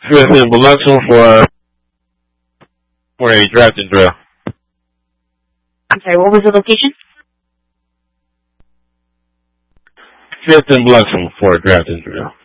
Fifth and Biloxi for a drafting drill. I'm sorry, what was the location? Fifth and Biloxi for a drafting drill.